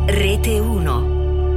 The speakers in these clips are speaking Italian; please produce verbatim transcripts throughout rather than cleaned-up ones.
Rete uno.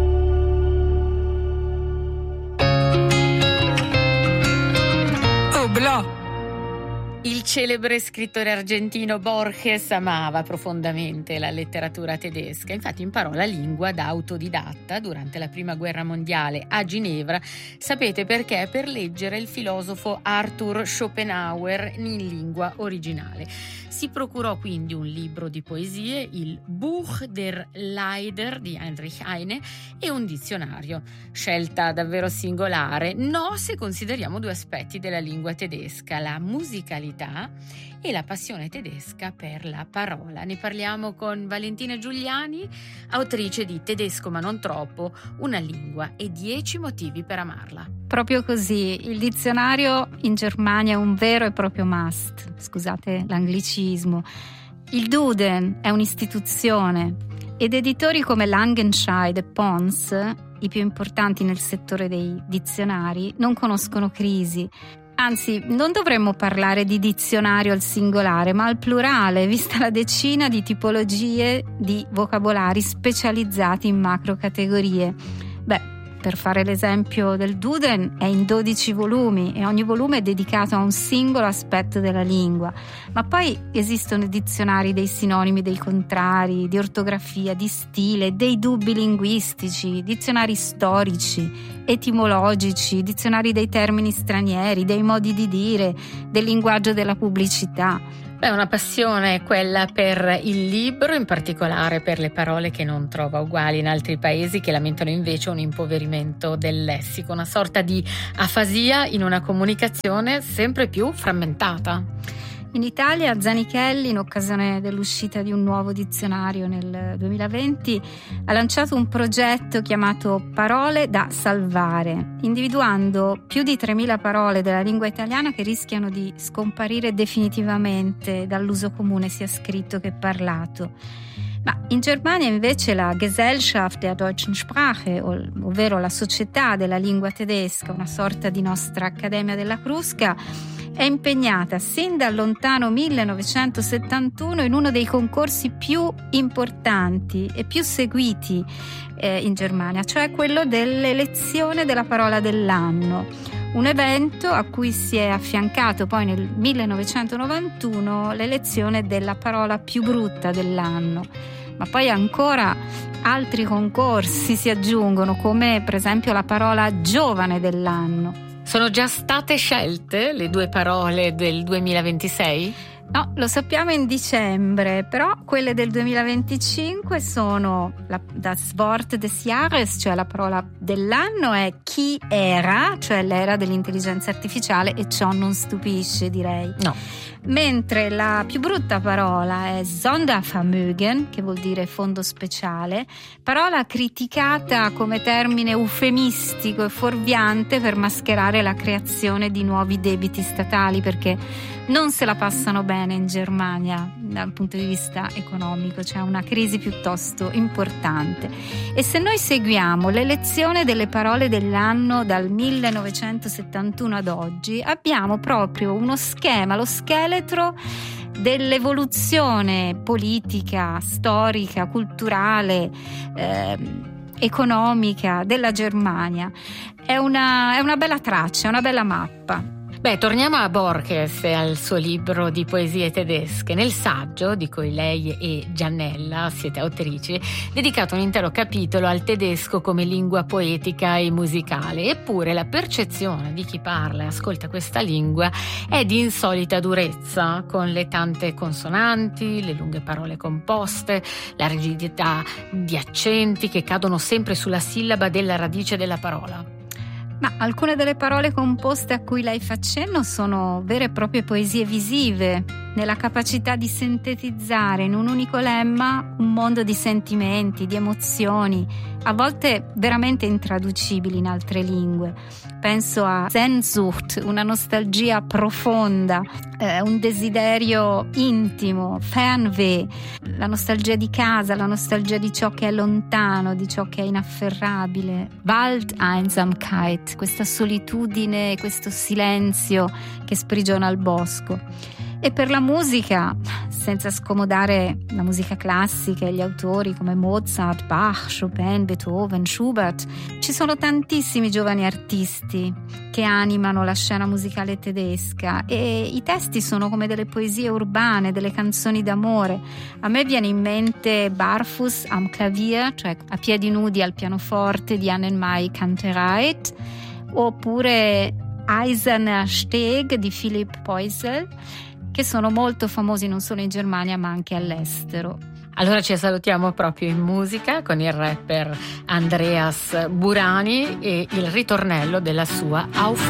Il celebre scrittore argentino Borges amava profondamente la letteratura tedesca, infatti imparò la lingua da autodidatta durante la Prima Guerra Mondiale a Ginevra. Sapete perché? Per leggere il filosofo Arthur Schopenhauer in lingua originale. Si procurò quindi un libro di poesie, il Buch der Lieder di Heinrich Heine, e un dizionario. Scelta davvero singolare, no se consideriamo due aspetti della lingua tedesca, la musicalità e la passione tedesca per la parola. Ne parliamo con Valentina Giuliani, autrice di Tedesco ma non troppo, una lingua e dieci motivi per amarla. Proprio così, il dizionario in Germania è un vero e proprio must, scusate l'anglicismo. Il Duden è un'istituzione ed editori come Langenscheidt e Pons, i più importanti nel settore dei dizionari, non conoscono crisi. Anzi, non dovremmo parlare di dizionario al singolare, ma al plurale, vista la decina di tipologie di vocabolari specializzati in macrocategorie. Beh, per fare l'esempio del Duden, è in dodici volumi e ogni volume è dedicato a un singolo aspetto della lingua. Ma poi esistono dizionari dei sinonimi, dei contrari, di ortografia, di stile, dei dubbi linguistici, dizionari storici, etimologici, dizionari dei termini stranieri, dei modi di dire, del linguaggio della pubblicità. È una passione quella per il libro, in particolare per le parole che non trova uguali in altri paesi, che lamentano invece un impoverimento del lessico, una sorta di afasia in una comunicazione sempre più frammentata. In Italia Zanichelli, in occasione dell'uscita di un nuovo dizionario nel duemilaventi, ha lanciato un progetto chiamato Parole da salvare, individuando più di tremila parole della lingua italiana che rischiano di scomparire definitivamente dall'uso comune sia scritto che parlato. Ma in Germania invece la Gesellschaft der deutschen Sprache, ovvero la società della lingua tedesca, una sorta di nostra Accademia della Crusca, è impegnata sin dal lontano millenovecentosettantuno in uno dei concorsi più importanti e più seguiti eh, in Germania, cioè quello dell'elezione della parola dell'anno. Un evento a cui si è affiancato poi nel millenovecentonovantuno l'elezione della parola più brutta dell'anno. Ma poi ancora altri concorsi si aggiungono, come per esempio la parola giovane dell'anno. Sono già state scelte le due parole del duemilaventisei? No, lo sappiamo in dicembre, però quelle del duemilaventicinque sono la, das Wort des Jahres, cioè la parola dell'anno è chi era, cioè l'era dell'intelligenza artificiale, e ciò non stupisce, direi. No. Mentre la più brutta parola è Sondervermögen, che vuol dire fondo speciale, parola criticata come termine eufemistico e fuorviante per mascherare la creazione di nuovi debiti statali, perché non se la passano bene in Germania dal punto di vista economico, c'è una crisi piuttosto importante. E se noi seguiamo l'elezione delle parole dell'anno dal millenovecentosettantuno ad oggi, abbiamo proprio uno schema, lo scheletro dell'evoluzione politica, storica, culturale, eh, economica della Germania. È una, è una bella traccia, è una bella mappa. Beh, torniamo a Borges e al suo libro di poesie tedesche. Nel saggio, di cui lei e Giannella siete autrici, dedicato un intero capitolo al tedesco come lingua poetica e musicale. Eppure la percezione di chi parla e ascolta questa lingua è di insolita durezza, con le tante consonanti, le lunghe parole composte, la rigidità di accenti che cadono sempre sulla sillaba della radice della parola. Ma alcune delle parole composte a cui lei fa cenno sono vere e proprie poesie visive, nella capacità di sintetizzare in un unico lemma un mondo di sentimenti, di emozioni, a volte veramente intraducibili in altre lingue. Penso a Sehnsucht, una nostalgia profonda, eh, un desiderio intimo, Fernweh, la nostalgia di casa, la nostalgia di ciò che è lontano, di ciò che è inafferrabile, Waldeinsamkeit, questa solitudine, questo silenzio che sprigiona il bosco. E per la musica, senza scomodare la musica classica e gli autori come Mozart, Bach, Chopin, Beethoven, Schubert, ci sono tantissimi giovani artisti che animano la scena musicale tedesca e i testi sono come delle poesie urbane, delle canzoni d'amore. A me viene in mente Barfuß am Klavier, cioè a piedi nudi al pianoforte di Annemarie Kantereit, oppure Eiserner Steg di Philipp Poisel, che sono molto famosi non solo in Germania ma anche all'estero. Allora ci salutiamo proprio in musica con il rapper Andreas Burani e il ritornello della sua Auf